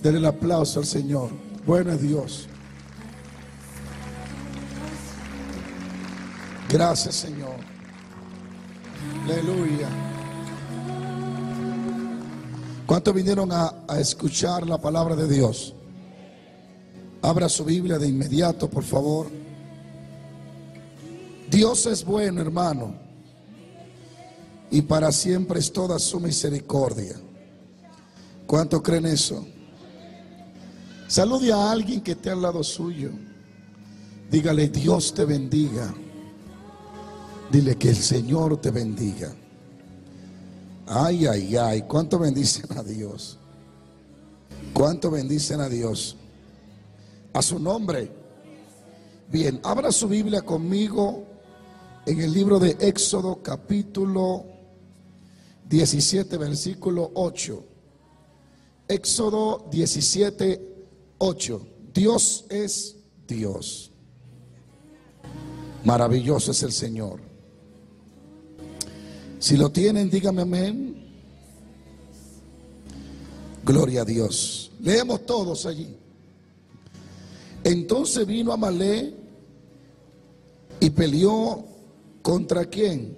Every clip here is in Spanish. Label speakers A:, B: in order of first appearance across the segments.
A: Denle el aplauso al Señor. Bueno es Dios. Gracias, Señor. Aleluya. ¿Cuántos vinieron a escuchar la palabra de Dios? Abra su Biblia de inmediato, por favor. Dios es bueno, hermano, y para siempre es toda su misericordia. ¿Cuántos creen eso? Salude a alguien que esté al lado suyo. Dígale: Dios te bendiga. Dile que el Señor te bendiga. Ay, ay, ay. ¿Cuánto bendicen a Dios? ¿Cuánto bendicen a Dios? A su nombre. Bien, abra su Biblia conmigo en el libro de Éxodo, capítulo 17, versículo 8. Éxodo 17, 8. Dios es Dios. Maravilloso es el Señor. Si lo tienen, dígame amén. Gloria a Dios. Leemos todos allí. Entonces vino Amalek y peleó ¿contra quién?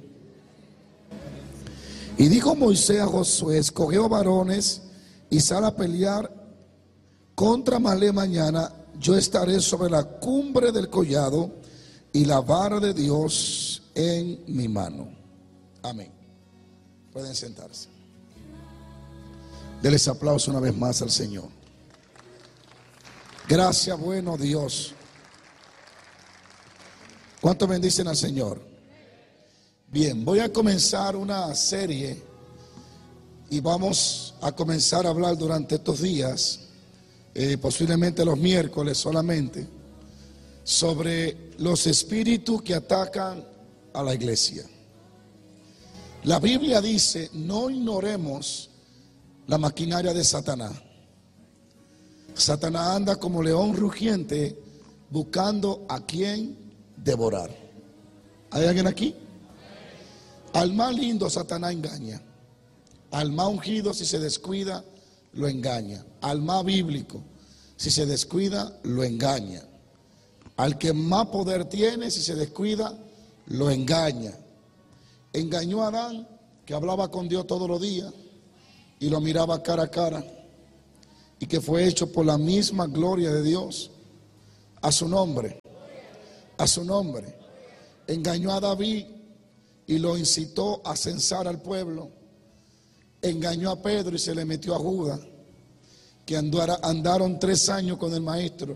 A: Y dijo Moisés a Josué: escogió varones y sal a pelear contra Amalek mañana. Yo estaré sobre la cumbre del collado y la vara de Dios en mi mano. Amén. Pueden sentarse. Denles aplauso una vez más al Señor. Gracias, bueno Dios. ¿Cuánto bendicen al Señor? Bien, voy a comenzar una serie y vamos a comenzar a hablar durante estos días, posiblemente los miércoles solamente, sobre los espíritus que atacan a la iglesia. La Biblia dice: no ignoremos la maquinaria de Satanás. Satanás anda como león rugiente buscando a quien devorar. ¿Hay alguien aquí? Al más lindo Satanás engaña. Al más ungido, si se descuida, lo engaña. Al más bíblico, si se descuida, lo engaña. Al que más poder tiene, si se descuida, lo engaña. Engañó a Adán, que hablaba con Dios todos los días y lo miraba cara a cara, y que fue hecho por la misma gloria de Dios. A su nombre, a su nombre. Engañó a David y lo incitó a censar al pueblo. Engañó a Pedro y se le metió a Judas, que andaron 3 años con el maestro